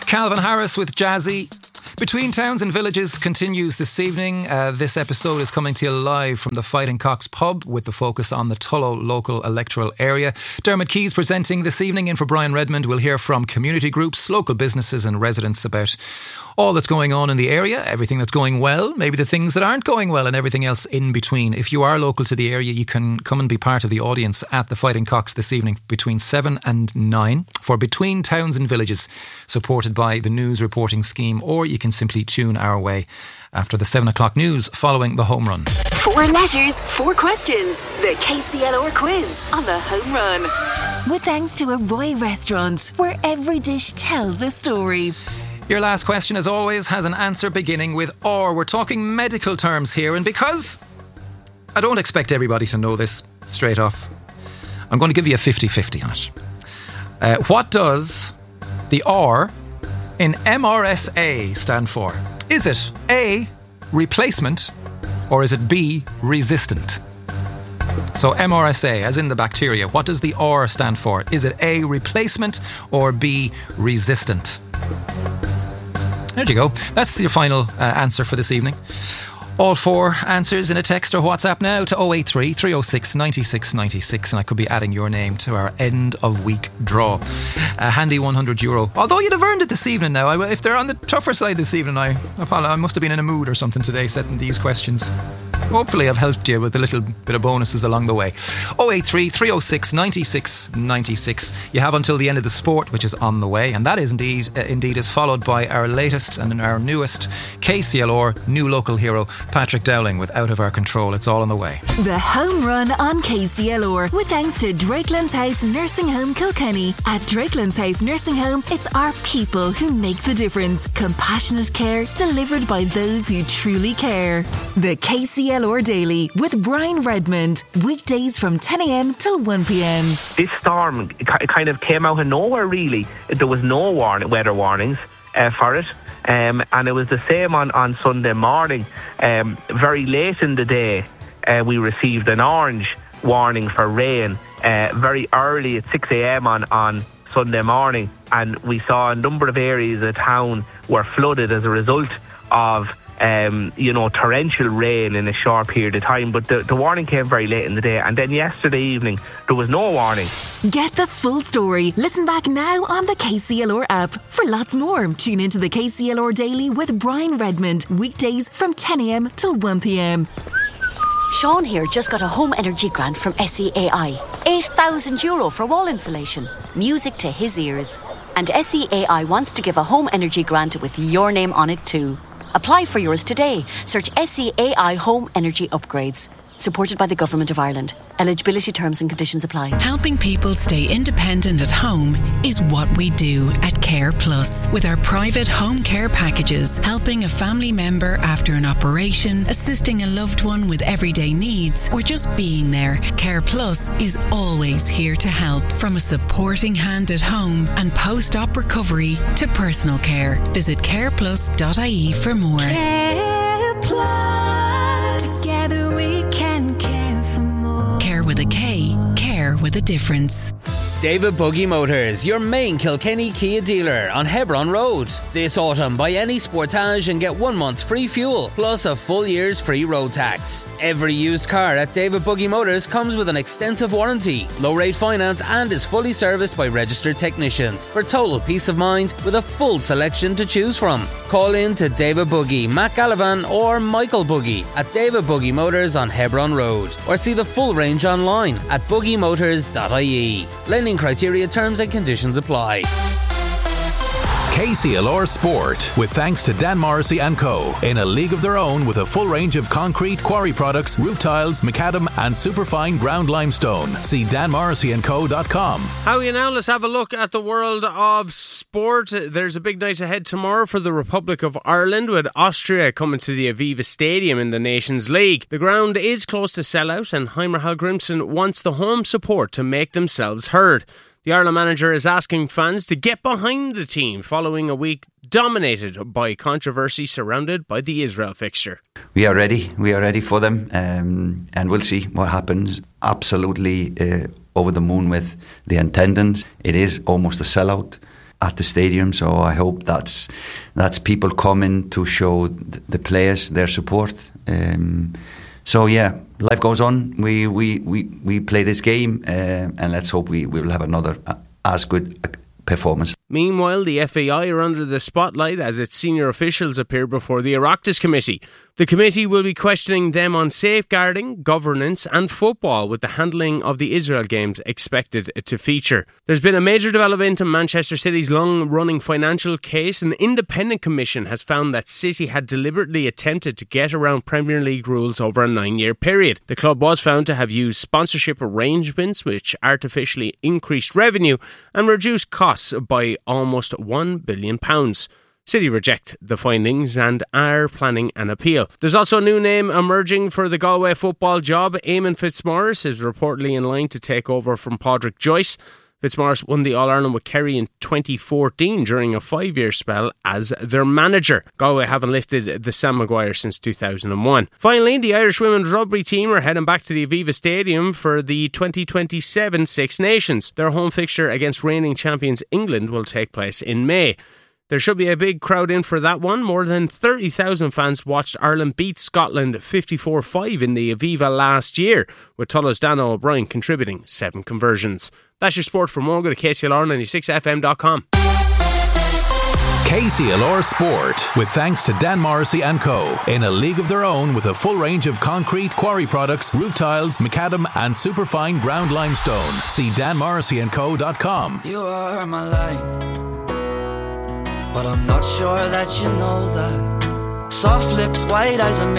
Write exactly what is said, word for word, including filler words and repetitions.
Calvin Harris with Jazzy. Between Towns and Villages continues this evening. Uh, this episode is coming to you live from the Fighting Cocks pub with the focus on the Tullow local electoral area. Dermot Keys presenting this evening in for Brian Redmond. We'll hear from community groups, local businesses and residents about all that's going on in the area, everything that's going well, maybe the things that aren't going well and everything else in between. If you are local to the area, you can come and be part of the audience at the Fighting Cocks this evening between seven and nine for Between Towns and Villages, supported by the News Reporting Scheme, or you can simply tune our way after the seven o'clock news following the Home Run. Four letters, four questions. The K C L R quiz on the Home Run. With thanks to a Roy restaurant where every dish tells a story. Your last question, as always, has an answer beginning with or. We're talking medical terms here, and because I don't expect everybody to know this straight off, I'm going to give you a fifty-fifty on it. Uh, what does the R in M R S A stand for? Is it A, replacement, or is it B, resistant? So M R S A, as in the bacteria, what does the R stand for? Is it A, replacement, or B, resistant? There you go. That's your final uh, answer for this evening. All four answers in a text or WhatsApp now to oh eight three, three oh six, nine six nine six, and I could be adding your name to our end of week draw. A handy one hundred euro. Although you'd have earned it this evening now. I, if they're on the tougher side this evening, I apologize. I must have been in a mood or something today setting these questions. Hopefully I've helped you with a little bit of bonuses along the way. oh eight three, three oh six, nine six nine six. You have until the end of the sport, which is on the way, and that is indeed uh, indeed is followed by our latest and our newest K C L R new local hero, Patrick Dowling, with Out of Our Control. It's all on the way. The Home Run on K C L R with thanks to Drakelands House Nursing Home Kilkenny. At Drakelands House Nursing Home, it's our people who make the difference. Compassionate care delivered by those who truly care. The K C L R Daily with Brian Redmond. Weekdays from ten a.m. till one p.m. This storm it kind of came out of nowhere, really. There was no warning, weather warnings uh, for it. Um, and it was the same on, on Sunday morning. Um, very late in the day, uh, we received an orange warning for rain uh, very early at six a.m. on, on Sunday morning. And we saw a number of areas of town were flooded as a result of Um, you know, torrential rain in a short period of time. But the, the warning came very late in the day. And then yesterday evening, there was no warning. Get the full story. Listen back now on the K C L R app. For lots more, tune into the K C L R Daily with Brian Redmond. Weekdays from ten a.m. till one p.m. Sean here just got a home energy grant from S E A I. eight thousand euro for wall insulation. Music to his ears. And S E A I wants to give a home energy grant with your name on it too. Apply for yours today. Search S E A I Home Energy Upgrades. Supported by the Government of Ireland. Eligibility terms and conditions apply. Helping people stay independent at home is what we do at Care Plus. With our private home care packages, helping a family member after an operation, assisting a loved one with everyday needs, or just being there, Care Plus is always here to help. From a supporting hand at home and post-op recovery to personal care. Visit careplus dot I E for more. Care Plus. Together we can care for more. Care with a K. Care with a difference. David Buggy Motors, your main Kilkenny Kia dealer on Hebron Road. This autumn, buy any Sportage and get one month's free fuel, plus a full year's free road tax. Every used car at David Buggy Motors comes with an extensive warranty, low-rate finance, and is fully serviced by registered technicians for total peace of mind with a full selection to choose from. Call in to David Buggy, Matt Gallivan or Michael Buggy at David Buggy Motors on Hebron Road, or see the full range online at buggy motors dot I E. Lending criteria, terms and conditions apply. K C L R Sport, with thanks to Dan Morrissey and Co. In a league of their own with a full range of concrete, quarry products, roof tiles, macadam and superfine ground limestone. See dan morrissey and co dot com. How are you now? Let's have a look at the world of sport. There's a big night ahead tomorrow for the Republic of Ireland, with Austria coming to the Aviva Stadium in the Nations League. The ground is close to sellout, and Heimer Hallgrimsson wants the home support to make themselves heard. The Ireland manager is asking fans to get behind the team following a week dominated by controversy surrounded by the Israel fixture. We are ready. We are ready for them, um, and we'll see what happens. Absolutely uh, over the moon with the attendance. It is almost a sellout. at the stadium. So I hope that's that's people coming to show th- the players their support. Um, so yeah, life goes on. We we, we, we play this game, uh, and let's hope we, we will have another uh, as good uh, performance. Meanwhile, the F A I are under the spotlight as its senior officials appear before the Oireachtas Committee. The committee will be questioning them on safeguarding, governance and football, with the handling of the Israel games expected to feature. There's been a major development in Manchester City's long-running financial case. An independent commission has found that City had deliberately attempted to get around Premier League rules over a nine-year period. The club was found to have used sponsorship arrangements which artificially increased revenue and reduced costs by almost one billion pounds. City reject the findings and are planning an appeal. There's also a new name emerging for the Galway football job. Eamon Fitzmaurice is reportedly in line to take over from Padraig Joyce. Fitzmaurice won the All-Ireland with Kerry in twenty fourteen during a five-year spell as their manager. Galway haven't lifted the Sam Maguire since two thousand one. Finally, the Irish women's rugby team are heading back to the Aviva Stadium for the twenty twenty-seven Six Nations. Their home fixture against reigning champions England will take place in May. There should be a big crowd in for that one. More than thirty thousand fans watched Ireland beat Scotland fifty-four five in the Aviva last year, with Tulla's Dan O'Brien contributing seven conversions. That's your sport. For more, go to K C L R ninety-six F M dot com. K C L R Sport, with thanks to Dan Morrissey and Co. In a league of their own with a full range of concrete, quarry products, roof tiles, macadam and superfine ground limestone. See dan morrissey and co dot com. You are my light, but I'm not sure that you know that. Soft lips, white eyes, and